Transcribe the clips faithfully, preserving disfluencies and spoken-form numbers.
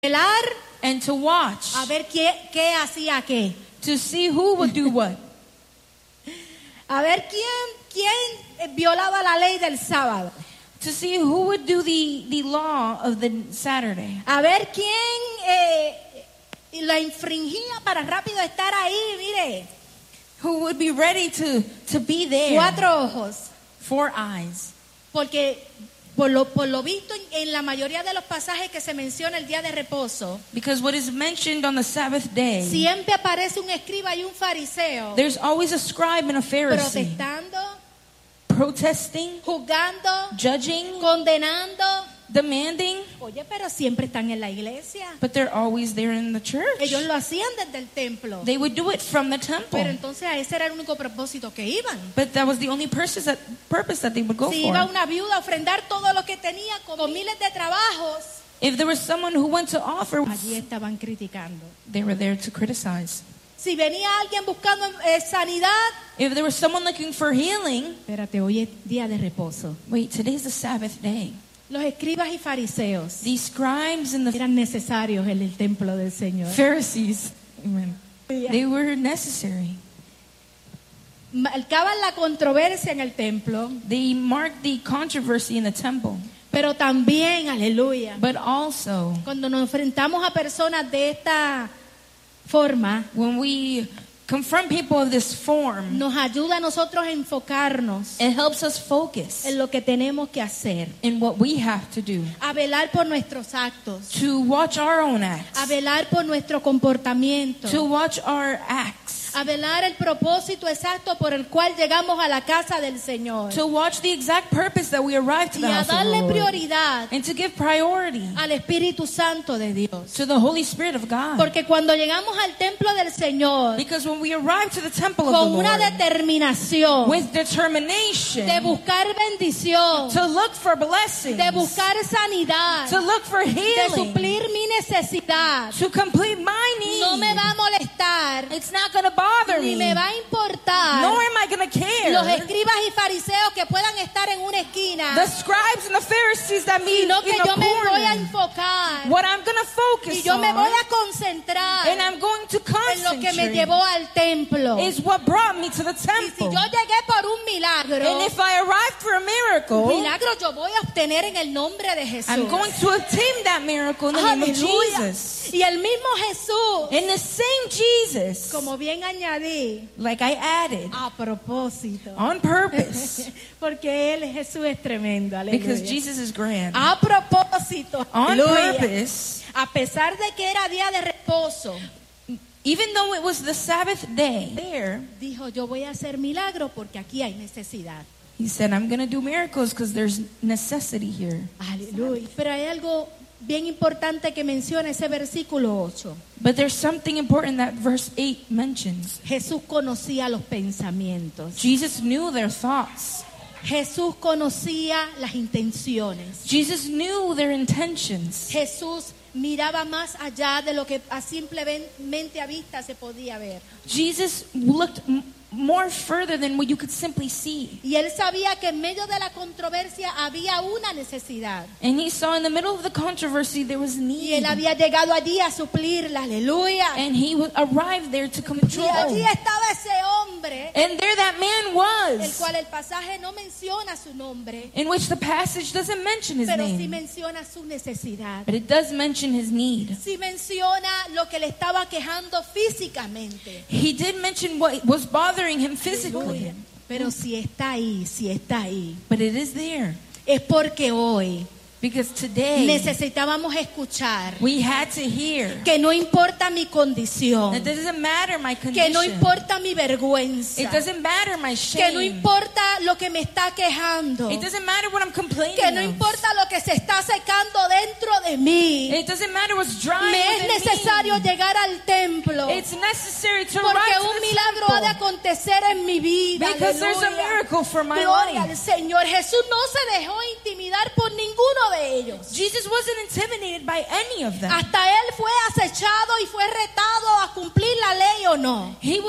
velar and to watch, a ver qué, qué hacía qué. to see who would do what. A ver quién, quién violaba la ley del sábado. To see who would do the, the law of the Saturday. A ver quién eh, la infringía para rápido estar ahí, mire. Who would be ready to, to be there. Cuatro ojos. Four eyes. Porque por lo, por lo visto en la mayoría de los pasajes que se menciona el día de reposo, Because what is mentioned on the Sabbath day, siempre aparece un escriba y un fariseo there's always a scribe and a Pharisee protestando, protesting, juzgando, judging, condenando. demanding, Oye, pero siempre están en la iglesia. but they're always there in the church. Ellos lo hacían desde el templo. They would do it from the Pero temple. entonces a ese era el único propósito que iban. But that was the only purpose that, purpose that they would go Si iba for. una viuda a ofrendar todo lo que tenía con miles de trabajos, If there was someone who went to offer, allí estaban criticando. they were there to criticize. Si venía alguien buscando eh, sanidad, If there was someone looking for healing, espérate, hoy es día de reposo. wait, today's the Sabbath day. Los escribas y fariseos These scribes and the eran necesarios en el templo del Señor. Pharisees, amen, they were necessary. Marcaban la controversia en el templo, They marked the controversy in the temple. pero también, aleluya, But also, cuando nos enfrentamos a personas de esta forma, when we confront people of this form, nos ayuda a nosotros a enfocarnos it helps us focus en lo que tenemos que hacer, in what we have to do, a velar por nuestros actos, to watch our own a acts, velar por nuestro comportamiento, to watch our acts, a velar el propósito exacto por el cual llegamos a la casa del Señor to watch the exact purpose that we arrived to y the a house of the darle Lord, prioridad and to give priority al Espíritu Santo de Dios. to the Holy Spirit of God. Porque cuando llegamos al templo del Señor Because when we arrive to the temple of con the una Lord determinación with determination de buscar bendición, to look for blessings, de buscar sanidad, to look for de healing, suplir mi necesidad, to complete my need, no me va a molestar it's not going to bother ni me, me va a importar nor am I going to care. los escribas y fariseos que puedan estar en una esquina, The scribes and the Pharisees that meet sino que in a yo me voy a corner. enfocar What I'm going to focus y yo me on, voy a concentrar and I'm going to en lo que me concentrate, llevó al templo. is what brought me to the Y si temple. yo llegué por un milagro, And if I arrived for a miracle, milagro yo voy a obtener en el nombre de Jesús. I'm going to obtain that miracle in the name of Aleluya. Jesus. Y el mismo Jesús, And the same Jesus, como bien añadí, like I added, a propósito, on purpose, porque él Jesús es tremendo, because aleluya. Jesus is grand. A propósito, On aleluya. purpose, A pesar de que era día de reposo, even though it was the Sabbath day, there, dijo, yo voy a hacer milagro porque aquí hay necesidad. he said, I'm going to do miracles because there's necessity here. Aleluya. Pero hay algo bien importante que menciona ese versículo ocho. But there's something important that verse eight mentions. Jesús conocía los pensamientos. Jesus knew their thoughts. Jesús conocía las intenciones. Jesus knew their intentions. Jesús miraba más allá de lo que a simplemente a vista se podía ver. Jesus looked m- more further than what you could simply see. Y él sabía que en medio de la controversia había una necesidad. And he saw in the middle of the controversy there was Y need. él había llegado allí a suplirla. Aleluya. And he w- arrived there to Y control. allí estaba ese hombre, And there that man el was, cual el pasaje no menciona su nombre, in which the passage doesn't mention his pero sí name. menciona su necesidad. But it does mention his need. Sí menciona lo que le estaba quejando físicamente. He did mention what was bothering him physically. Aleluya. Pero si está ahí, si está ahí, But it is there. es porque hoy Because today necesitábamos escuchar we had to hear que no importa mi condición, that it doesn't matter my que condition. no importa mi vergüenza, It doesn't matter my que no shame. importa lo que me está quejando, It doesn't matter what I'm complaining que no of. importa lo que se está secando dentro de mí. It doesn't matter what's drying Me es within necesario me. llegar al templo It's necessary to porque arrive to un the milagro ha de temple. acontecer en mi vida. Because there's a Aleluya. miracle for my Gloria al life. Señor. Jesús no se dejó intimidar por ninguno de ellos. Jesus wasn't intimidated by any of them. Hasta él fue acechado y fue retado a cumplir la ley o no. He was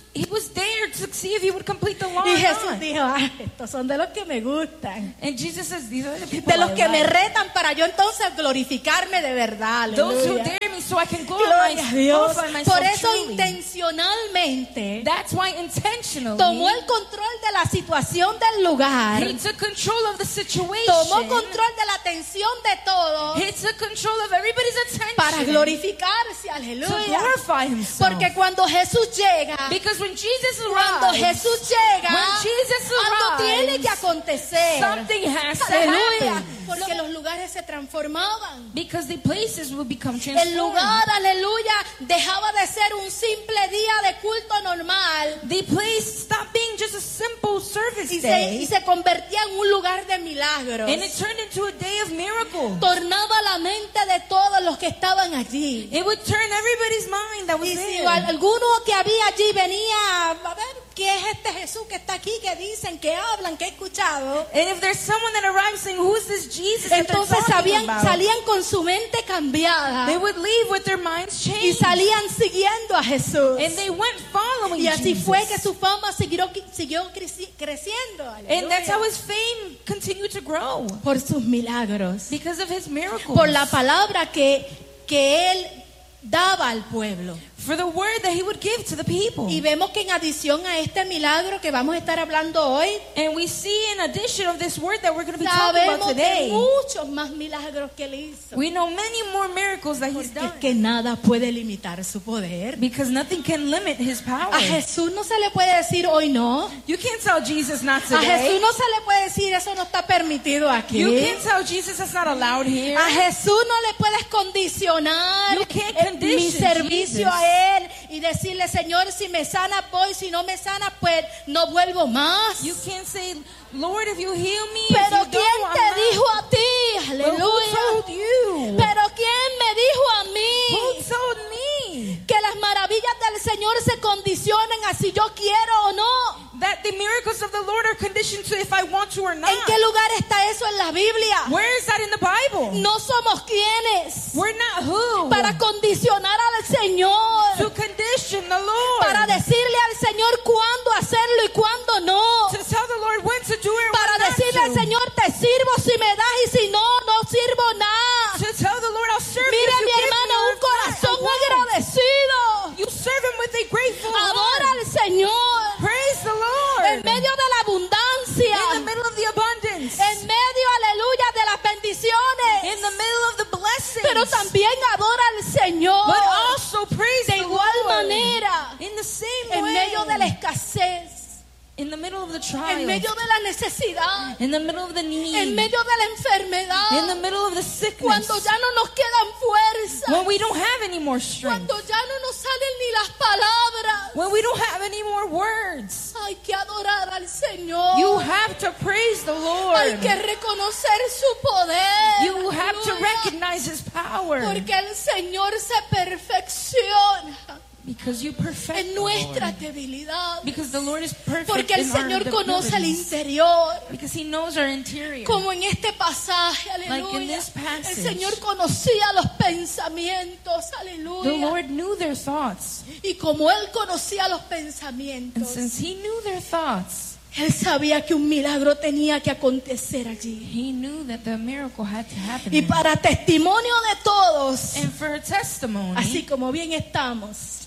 he was there to see if he would complete the law Y or Jesús not. dijo, ah, estos son de los que me gustan, And Jesus says, these are the people de los I que me like. retan para yo entonces glorificarme de verdad. Those who Aleluya. dare me so I can Gloria a glorify, Dios. glorify myself Por eso truly. intencionalmente That's why intentionally tomó el control de la situación del lugar, he took control of the situation. tomó control de la atención de todos He took control of everybody's attention para glorificarse. to Aleluya. glorify himself. Porque cuando Jesús llega, Because when Jesus cuando arrives, Jesús llega, when Jesus algo tiene arrives, que acontecer. something has to Aleluya. happen. Porque los lugares se transformaban. Because the places will become El transformed. lugar, aleluya, dejaba de ser un simple día de culto normal The place stopped being just a simple service y se, day, y se convertía en un lugar de milagros. and it turned into a day of miracles. Tornaba la mente de todos los que estaban allí. It would turn everybody's mind that was Y si there. al- alguno que había allí venía a ver qué es este Jesús que está aquí, que dicen, que hablan, que he escuchado, And if there's someone that arrives saying, who is this Jesus that they're entonces talking sabían- about? salían con su mente cambiada They would leave with their minds y changed. salían siguiendo a Jesús. And they went following Y así Jesus. fue que su fama siguió, siguió creci- creciendo. And that's Aleluya. how his fame continued to grow. Por sus milagros, Because of his miracles. por la palabra que, que él daba al pueblo. For the word that he would give to the people. Y vemos que en adición a este milagro que vamos a estar hablando hoy, And we see in addition of this word that we're going to be talking about sabemos de today, muchos más milagros que él hizo. we know many more miracles that he's Porque es done. que nada puede limitar su poder. Because nothing can limit his power. A Jesús no se le puede decir hoy no. You can't tell Jesus not A today. Jesús no se le puede decir eso no está permitido aquí. You can't tell Jesus that's not allowed here. A Jesús no le puedes condicionar You can't eh, condition mi servicio Jesus. a Él y decirle, Señor, si me sana voy, si no me sana pues no vuelvo más. You can't say, Lord, if you heal me, Pero if you ¿quién don't, te I'm not. dijo a ti? But who Aleluya. told you? Pero ¿quién me dijo a Who mí told me que las maravillas del Señor se condicionan a si yo quiero o no? that the miracles of the Lord are conditioned to if I want to or not? ¿En qué lugar está eso en la Biblia? Where is that in the Bible? No somos quienes We're not who para condicionar al Señor, to condition the Lord, para decirle al Señor cuándo hacerlo y cuándo no, to tell the Lord when to do it and para when not decirle al to. Señor te sirvo si me das y si no, no sirvo nada. To tell the Lord, I'll serve Mire you if mi you give hermano, me or un if not, corazón I won't. agradecido. You serve him with a grateful Adora heart. al Señor Praise the Lord. en medio de la abundancia, In the middle of the abundance. en medio, aleluya, de las bendiciones, In the middle of the blessings. pero también adora al Señor But also praise de the igual Lord. manera In the same en way. medio de la escasez, In the middle of the trial. en medio de la necesidad, In the middle of the need. en medio de la enfermedad, In the middle of the sickness. cuando ya no nos quedan fuerzas, When we don't have any more strength. cuando ya no nos salen ni las palabras, When we don't have any more words. hay que adorar al Señor. You have to praise the Hay Lord. que reconocer su poder. You have to Aleluya. recognize His power. Porque el Señor se perfecciona Because you perfect en the nuestra Lord. debilidad. Because the Lord is perfect Porque el in our Señor conoce el debilities. interior. Because He knows our interior. Como en este pasaje, Like in aleluya. this passage. El Señor conocía los pensamientos, The aleluya. Lord knew their thoughts. Y como Él conocía los And pensamientos, since He knew their thoughts, Él sabía que un milagro tenía que acontecer allí. He knew that the miracle had to happen. Y there. para testimonio de todos, And for a testimony, así como bien estamos,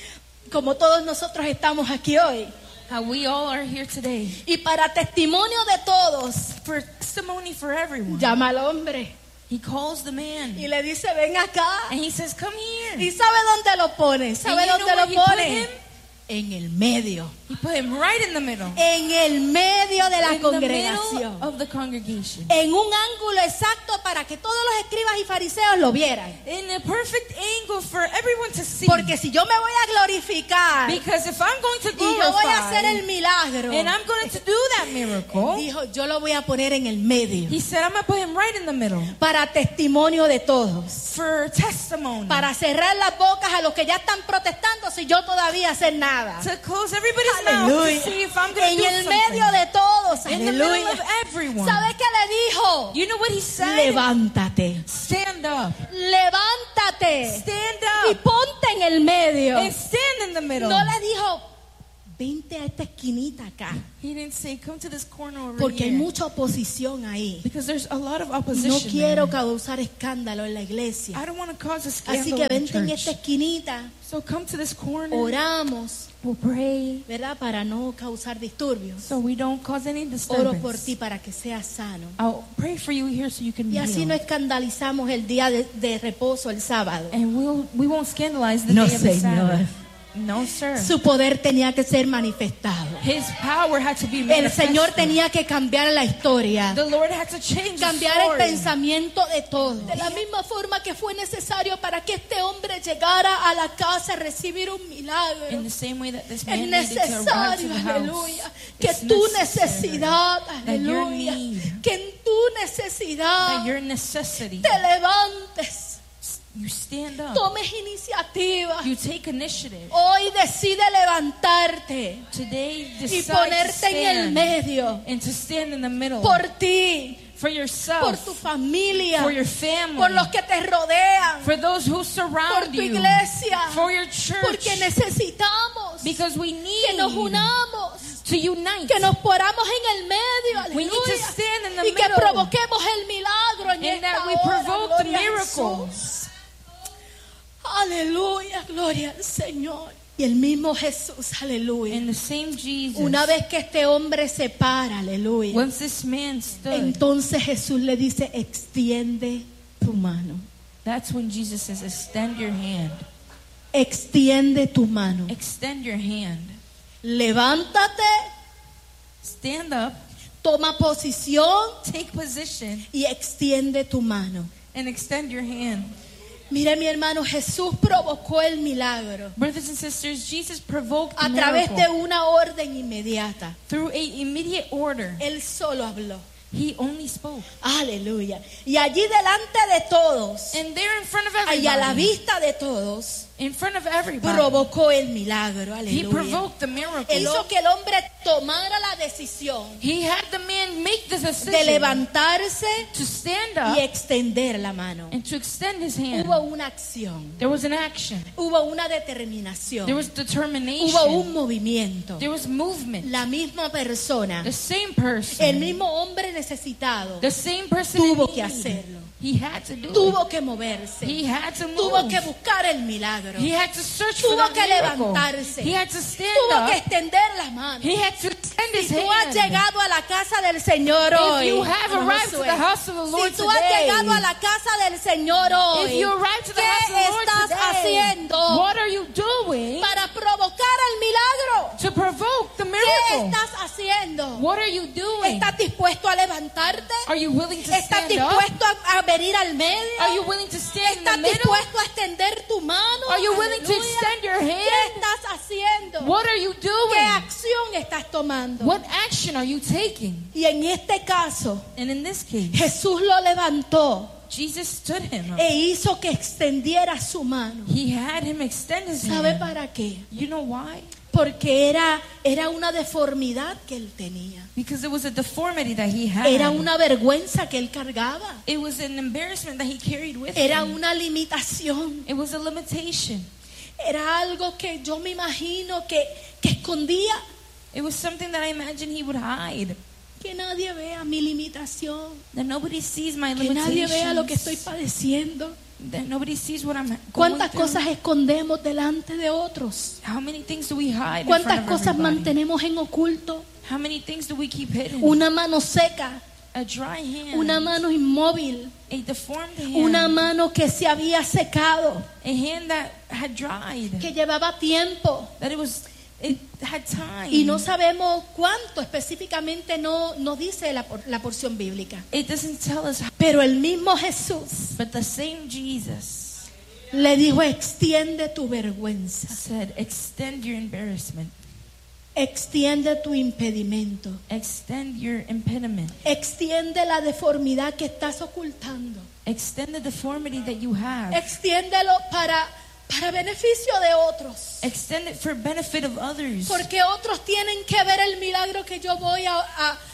como todos nosotros estamos aquí hoy, how we all are here today, y para testimonio de todos, for testimony for everyone, llama al hombre He calls the man y le dice, ven acá. and He says, come here. ¿Y sabe dónde lo pone? ¿Sabe And you dónde know lo where he put pone? him? En el medio. He put him right in the middle. En el medio de la In the middle congregación. of the congregation. En un ángulo exacto para que todos los escribas y fariseos lo vieran. In a perfect angle for everyone to see. Porque si yo me voy a glorificar y Because if I'm going to yo voy a hacer glorify el milagro, and I'm going to do that miracle, dijo, yo lo voy a poner en el medio. He said, I'm going to put him right in the middle Para testimonio de todos. for testimony. Para cerrar las bocas a los que ya están protestando si yo todavía hacer nada. To close everybody's mouth Aleluya. to see if I'm going En to do el something. medio de todos. In the middle Aleluya. of everyone. ¿Sabe qué le dijo? You know what He said? Levántate. Stand up. Levántate. Stand Y up. ponte en el medio. And stand in the middle. No le dijo, vente a esta esquinita acá, He didn't say, come to this corner over porque hay here. mucha oposición ahí. Because there's a lot of No opposition quiero there. causar escándalo en la iglesia. I don't want to cause a Así scandal que in vente en church. esta esquinita, So come to this corner. oramos, We'll pray. ¿verdad? Para no causar disturbios. So we don't cause any Oro por disturbance. ti para que seas sano. I'll pray for you here so you can Y be así no healed. escandalizamos el día de, de reposo, el sábado. And we'll, we won't scandalize the No, day of the señor. Sabbath. No, sir. Su poder tenía que ser manifestado. His power had to be El manifested. Señor tenía que cambiar la historia, The Lord had to change the cambiar el story. pensamiento de todos. De la misma forma que fue necesario para que este hombre llegara a la casa a recibir un milagro. In the same way that this Es man needed to arrive to necesario, the house. aleluya, que It's tu necessary necesidad, that your aleluya, need, que en tu necesidad that your necessity, te levantes, you stand up, tomes iniciativa. you take initiative. Hoy decide levantarte Today y decide to ponerte en el stand medio and to stand in the middle por ti, for por yourself, tu familia, for your family, por los que te rodean, for those who por surround tu you, iglesia, for your church, porque necesitamos because we que nos need unamos, to unite. que nos poramos en el medio, We need to aleluya, stand in the y que middle. provoquemos el milagro en And esta that we hora, provoke the gloria a miracle. Jesús. Aleluya, gloria al Señor. Y el mismo Jesús, aleluya. And the same Jesus, Una vez que este hombre se para, aleluya, once this man stood, entonces Jesús le dice, extiende tu mano. that's when Jesus says, extend your hand. Extiende tu mano. Extend your hand. Levántate, Stand up, toma posición take position, y extiende tu mano. and extend your hand. Mire, mi hermano, Jesús provocó el milagro Brothers and sisters, Jesus provoked the a través miracle de una orden inmediata. through a immediate order. Él solo habló. He only spoke. Aleluya. Y allí delante de todos, And there in front of y a la everybody, vista de todos, in front of everybody, provocó el milagro. he Aleluya. provoked the miracle. Hizo que el hombre tomara la decisión He had the man make the de decision levantarse to stand y up extender la mano. and to extend his hand. Hubo una acción, There was an action. hubo una There determinación, was determination. hubo un movimiento. There was movement. La misma persona, The same person, el mismo hombre necesitado, the same person tuvo in que need, hacerlo. he had to do it. tuvo que moverse, He had to tuvo move. que buscar el milagro, He had to search for tuvo that que miracle. levantarse, He had to stand tuvo que up. extender las manos. He had to extend his Si tú has hand. llegado a la casa del Señor If hoy, you have hermano arrived to Josué, the house of the Lord si tú has today, llegado a la casa del Señor hoy, if you arrived to the ¿qué house of the Lord estás today, haciendo what are you doing para provocar el milagro? to provoke the ¿Qué miracle? estás haciendo? What are you doing? ¿Estás dispuesto a levantarte? Are you willing to ¿Estás stand up? dispuesto a, a venir al medio? Are you willing to stand in the ¿Estás middle? dispuesto a extender tu mano? Are you willing to Aleluya. extend your ¿Qué hand? estás haciendo? What are you ¿Qué doing? acción estás tomando? What action are you taking? Y en este caso, And in this case, Jesús lo levantó Jesus stood him up. e hizo que extendiera su mano. He had him extend his ¿Sabe hand. para qué? You know why? Porque era, era una deformidad que él tenía. Because it was a deformity that he had. Era una vergüenza que él cargaba. It was an embarrassment that he carried with Era him. una limitación. It was a limitation. Era algo que yo me imagino que, que escondía. It was something that I imagine he would hide. Que nadie vea mi limitación. That nobody sees my Que nadie vea lo que estoy limitations. padeciendo. That nobody sees what I'm going ¿Cuántas through. cosas escondemos delante de otros? How many things do we hide in ¿Cuántas front of cosas everybody? mantenemos en oculto? How many things do we keep hidden? Una mano seca, A dry hand. una mano inmóvil, A deformed hand. una mano que se había secado, A hand that had dried. que llevaba tiempo That it was, it had time. y no sabemos cuánto específicamente, no, no dice la, por- la porción bíblica. It doesn't tell us. How, Pero el mismo Jesús but the same Jesus le dijo, extiende tu vergüenza, said, extend your embarrassment. extiende tu impedimento, Extend your impediment. extiende la deformidad que estás ocultando, Extend the deformity that you have. extiéndelo para, para beneficio de otros. Extend it for benefit of others. Porque otros tienen que ver el milagro que yo voy a, a,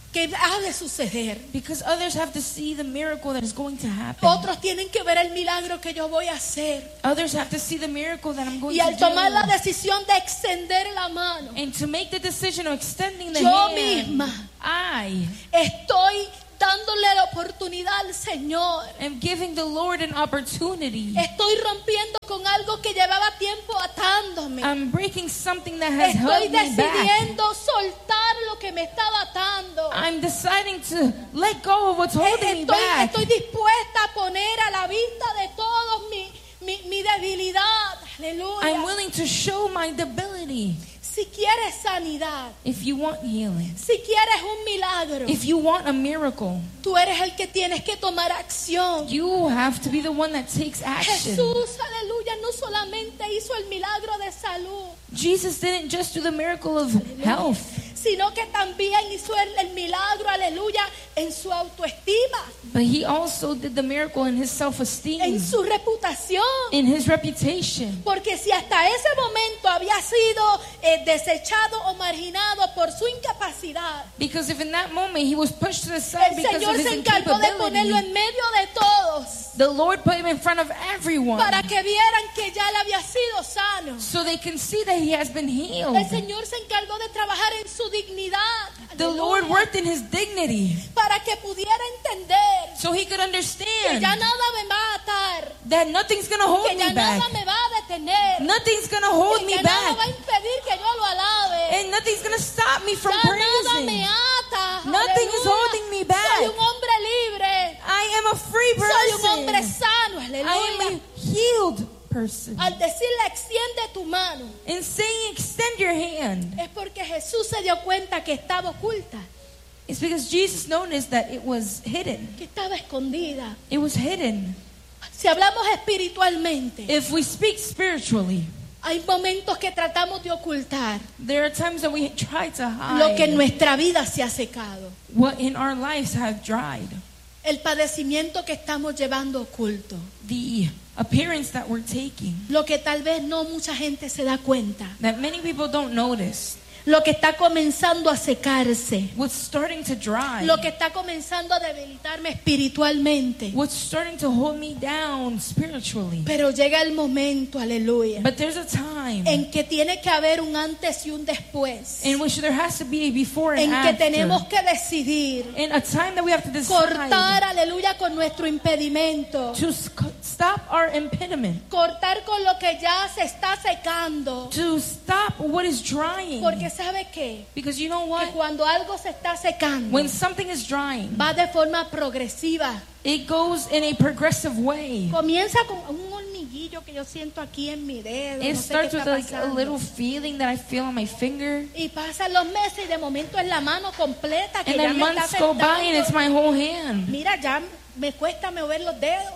que ha de suceder. Because others have to see the miracle that is going to happen. Otros tienen que ver el milagro que yo voy a hacer. Others have to see the miracle that I'm going Y al to tomar la do. decisión de extender la mano, And to make the decision of extending the yo hand, misma I estoy dándole la oportunidad al Señor. am giving the Lord an opportunity. Estoy rompiendo con algo que llevaba tiempo atándome. I'm breaking something that has Estoy held me back. decidiendo soltar lo que me estaba atando. I'm deciding to let go of what's holding me Estoy, back. estoy dispuesta a poner a la vista de todos mi, mi, mi debilidad. Aleluya. I'm willing to show my debility. Si quieres sanidad, If you want healing, si quieres un milagro, if you want a miracle, tú eres el que tienes que tomar acción. you have to be the one that takes action. Jesús, aleluya, no solamente hizo el milagro de salud, Jesus didn't just do the miracle of health, sino que también hizo el, el milagro, aleluya, en su autoestima, but he also did the miracle in his self-esteem, en su reputación. in his reputation. Porque si hasta ese momento había sido eh, desechado o marginado por su incapacidad, Because if in that moment he was pushed to the side el because Señor of his se encargó de ponerlo incapability, en medio de todos the Lord put him in front of everyone para que vieran que ya él había sido sano. so they can see that he has been healed. El Señor se encargó de trabajar en su dignidad. The Aleluya. Lord worked in his dignity Para que pudiera entender so he could que understand ya nada me va a atar, that nothing's going to hold que ya me back. nada me va a detener, Nothing's going to hold que me nada va a back. impedir que yo lo alabe. And nothing's going to stop me from Ya nada me praising. ata. Nothing is Aleluya. holding me back. Soy un hombre libre. I am a free Soy un hombre person. sano. I am Aleluya. a healed person. Al decirle extiende tu mano, In saying extend your hand, es porque Jesús se dio cuenta que estaba oculta, it's because Jesus noticed that it was hidden. que estaba escondida. It was hidden. Si hablamos espiritualmente, If we speak spiritually, hay momentos que tratamos de ocultar there are times that we try to lo que en hide nuestra vida se ha secado. what in our lives have dried. El padecimiento que estamos llevando oculto. The appearance that we're taking Lo que tal vez no mucha gente se da cuenta. that many people don't notice. Lo que está comenzando a secarse. What's starting to dry. Lo que está comenzando a debilitarme espiritualmente. What's starting to hold me down spiritually. Pero llega el momento, aleluya, But there's a time en que tiene que haber un antes y un después. in which there has to be a before and En que after. tenemos que decidir In a time that we have to decide cortar, aleluya, con nuestro impedimento. to sc- stop our impediment. Cortar con lo que ya se está secando. To stop what is drying. Porque ¿sabe qué? Because you know Que what? cuando algo se está secando, When something is drying, va de forma progresiva. it goes in a progressive way. Comienza con un hormiguillo que yo siento aquí en mi dedo. It no sé qué starts with está like a pasando. little feeling that I feel on my finger. Y pasan los meses y de momento es la mano completa que And ya then me está months go by and it's afectando. my whole hand. Mira, ya me cuesta mover los dedos.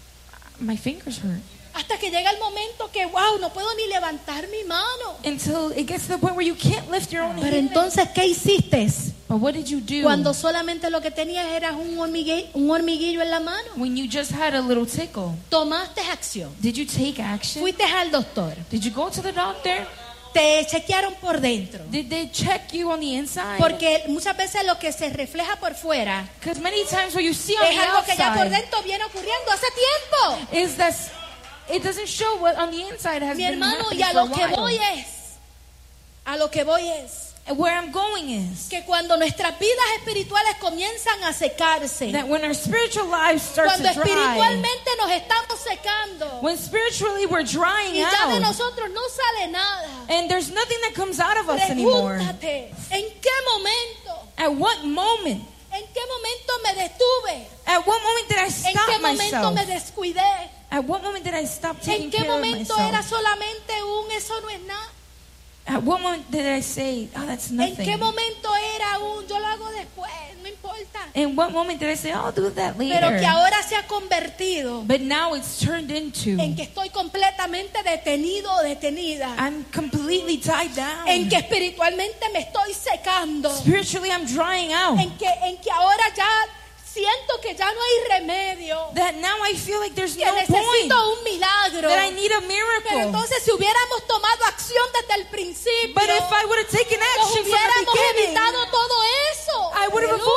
My fingers hurt. Hasta que llega el momento que, wow, no puedo ni levantar mi mano. Until it gets to the point where you can't lift your own Pero hand. entonces, ¿qué hiciste? But what did you do Cuando solamente lo que tenías era un hormiguillo, un hormiguillo en la mano. when you just had a little tickle? Tomaste acción. Did you take action? Fuiste al doctor. Did you go to the doctor? Te chequearon por dentro. Did they check you on the inside? Porque muchas veces lo que se refleja por fuera Because many times what you see on es the algo que ya por outside dentro viene ocurriendo hace tiempo. is that it doesn't show what on the inside has Mi been hermano, happening y a for a lo que while. voy es, a lo que voy es, And where I'm going is que cuando nuestras vidas espirituales comienzan a secarse, that when our spiritual lives start cuando to dry, espiritualmente nos estamos secando, when spiritually we're drying y ya de out, nosotros no sale nada, and there's nothing that comes out of us anymore, pregúntate, ¿en qué momento? at what moment? ¿En qué momento me detuve? At what moment did I ¿En stop qué momento myself? me descuidé? At what moment did I stop taking ¿En qué care of momento myself? era solamente un eso no es nada? At what moment did I say, oh, that's ¿En nothing? qué momento era un yo lo hago después, no importa? In what moment did I say, I'll do that Pero que later? ahora se ha convertido But now it's turned into, en que estoy completamente detenido o detenida, I'm completely tied down. en que espiritualmente me estoy secando, Spiritually, I'm drying out. en que, en que ahora ya siento que ya no hay remedio, That now I feel like there's que no point. necesito un milagro. That I need a Pero miracle. entonces si hubiéramos tomado acción desde el principio, But if I would have taken nos action from the hubiéramos beginning, evitado todo eso. I would have Aleluya.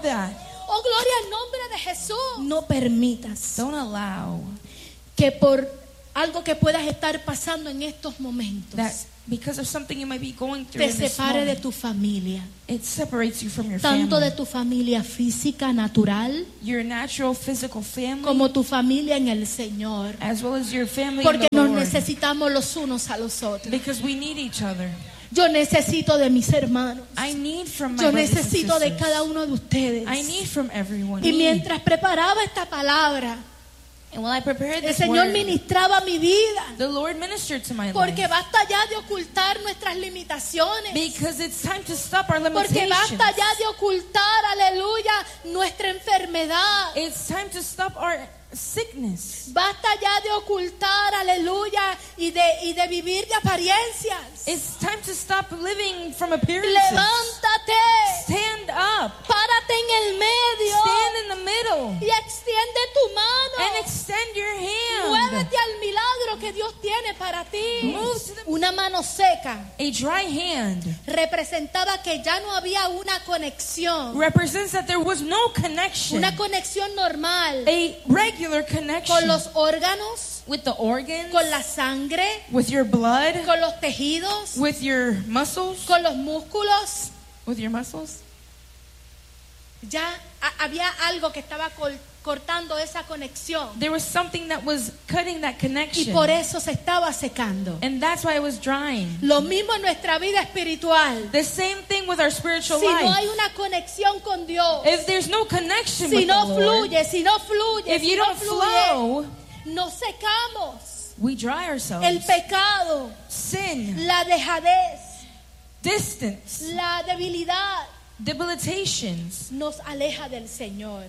that. Oh, gloria al nombre de Jesús. No permitas Don't allow que por algo que puedas estar pasando en estos momentos that because of something you might be going through te in this separe de moment, tu familia, it separates you from your tanto family. de tu familia física, natural, Your natural physical family, como tu familia en el Señor. as well as your family in Porque the nos Lord. necesitamos los unos a los otros. Because we need each other. Yo necesito de mis hermanos. I need from my Yo brothers and necesito de sisters. cada uno de ustedes. I need from everyone. Y Me. mientras preparaba esta palabra, And while I prepared el this Señor word, ministraba mi vida. the Lord ministered to my Porque life. basta ya de ocultar nuestras limitaciones. Because it's time to stop our Porque limitations. basta ya de ocultar, aleluya, nuestra enfermedad. It's time to stop our sickness. Basta ya de ocultar, aleluya, y de, y de vivir de apariencias. It's time to stop living from appearances. Levántate, Stand up. párate en el medio Stand in the middle. y extiende tu mano. And extend your hand. Muévete al milagro que Dios tiene para ti. Move to the- Una mano seca A dry hand representaba que ya no había una conexión, represents that there was no connection. una conexión normal A regular con connection los órganos, with the organs, con la sangre, with your blood, con los tejidos, with your muscles, con los músculos. with your muscles. Ya ha- había algo que estaba col- cortando esa conexión There was something that was cutting that y connection. por eso se estaba secando. And that's why it was drying. Lo mismo en nuestra vida espiritual. The same thing with our spiritual Si no hay life. una conexión con Dios, If there's no connection si with no the Lord, fluye, si no fluye, if si you no don't fluye, flow, nos secamos. we dry El ourselves. pecado, Sin, la dejadez, distance, la debilidad debilitations. nos aleja del Señor.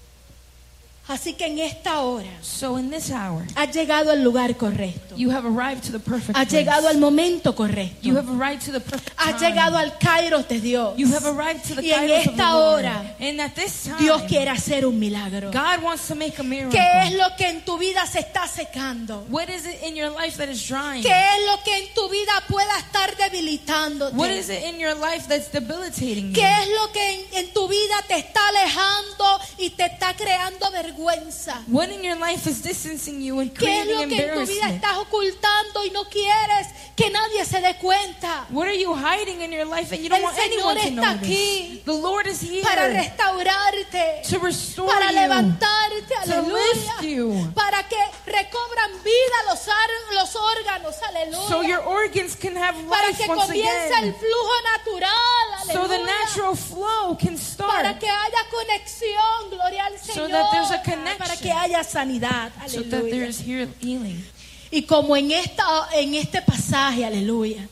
Así que en esta hora So in this hour, has llegado al lugar correcto. you have arrived to the perfect Has place. llegado al momento correcto. You have arrived to the perfect Has time. llegado al Kairos de Dios. You have arrived to the Y en kairos of the esta Lord. hora, And at this time, Dios quiere hacer un milagro. God wants to make a miracle. ¿Qué es lo que en tu vida se está secando? What is it in your life that is drying? ¿Qué es lo que en tu vida pueda estar debilitándote? What is it in your life that's debilitating you? ¿Qué es lo que en, en tu vida te está alejando y te está creando vergüenza? What in your life is distancing you and ¿Qué es creating lo que en tu vida embarrassment? estás ocultando y no quieres que nadie se dé cuenta? What are you hiding in your life and you don't El want anyone Señor to está notice? aquí The Lord is here Para restaurarte, to restore para you, levantarte, to aleluya, lift you, para que recobran vida los, ar- los órganos, aleluya, so your organs can have para life que once comience el again, flujo natural, so the aleluya, natural flow can para start, que haya conexión, gloria al So Señor, that there's a connection. para que haya sanidad, so that there aleluya. is here healing. Y como en esta en este pasaje, aleluya,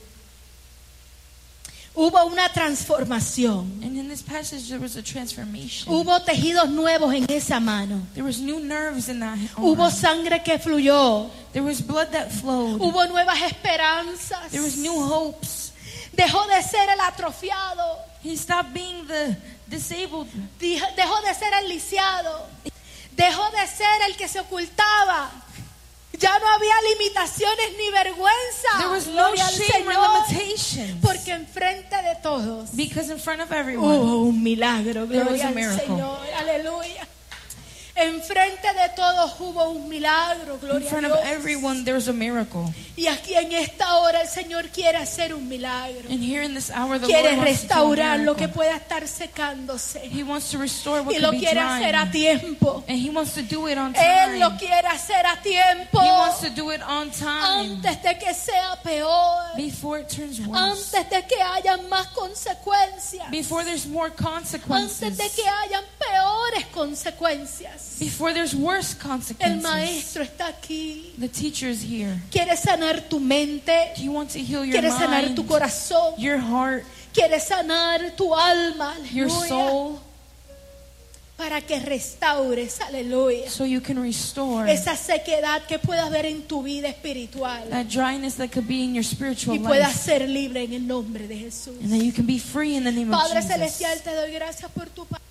hubo una transformación, And in this passage there was a transformation. hubo tejidos nuevos en esa mano, There was new nerves in that hubo arm. sangre que fluyó, There was blood that flowed. hubo nuevas esperanzas, There was new hopes. dejó de ser el atrofiado, He stopped being the disabled. dijo- dejó de ser el lisiado, dejó de ser el que se ocultaba. Ya no había limitaciones ni vergüenza. There was no Gloria al shame or Señor, limitations. porque enfrente de todos Because in front of everyone, hubo un milagro. There was Gloria a al miracle. Señor. Aleluya. Enfrente de todos hubo un milagro. in Gloria a front Dios. of everyone, there was a miracle. Y aquí en esta hora el Señor quiere hacer un milagro. And here in this hour, the Quiere Lord wants to do a restaurar lo que miracle. pueda estar secándose. He wants to restore what Y could lo be quiere hacer a drying. tiempo. And He wants to do it on Él lo time. quiere hacer a tiempo. He wants to do it on time. Antes de que sea peor. Before it turns worse. Antes de que haya más consecuencias. Before there's more Antes consequences. de que hayan peores consecuencias. Before there's worse El consequences. maestro está aquí. The teacher is here. Quiere sanar tu mente. Do you want to heal your Quiere sanar tu mind, corazón. your heart, Quiere sanar tu alma. your Aleluya. soul, Para que restaures. Aleluya. so you can restore Esa sequedad que pueda haber en tu vida espiritual. that dryness that could be in your spiritual Y puedas life, ser libre en el nombre de Jesús. and that you can be free in the name of Padre Jesus. Celestial, te doy gracias por tu palabra.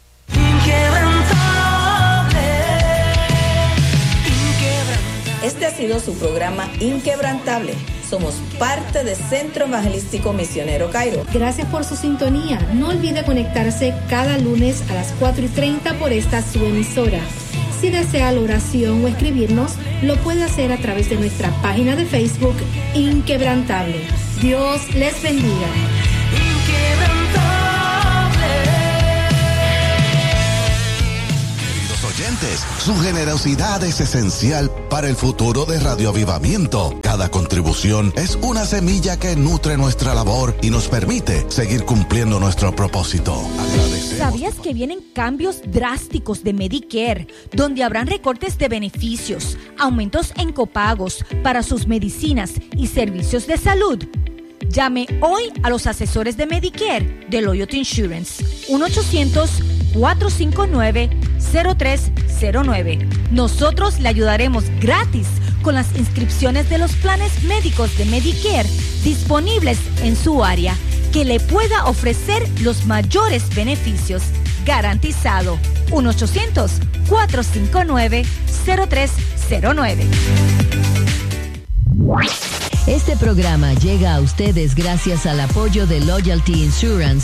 Este ha sido su programa Inquebrantable. somos parte de Centro Evangelístico Misionero Cairo. Gracias por su sintonía. No olvide conectarse cada lunes a las cuatro y treinta por esta su emisora. Si desea la oración o escribirnos, lo puede hacer a través de nuestra página de Facebook Inquebrantable. Dios les bendiga. Oyentes, su generosidad es esencial para el futuro de Radio Avivamiento. Cada contribución es una semilla que nutre nuestra labor y nos permite seguir cumpliendo nuestro propósito. Agradecemos. ¿Sabías que vienen cambios drásticos de Medicare, donde habrán recortes de beneficios, aumentos en copagos para sus medicinas y servicios de salud? Llame hoy a los asesores de Medicare de Loyalty Insurance. uno ochocientos, cuatro cinco nueve, cero tres cero nueve. Nosotros le ayudaremos gratis con las inscripciones de los planes médicos de Medicare disponibles en su área, que le pueda ofrecer los mayores beneficios. Garantizado. uno ochocientos, cuatro cinco nueve, cero tres cero nueve. Este programa llega a ustedes gracias al apoyo de Loyalty Insurance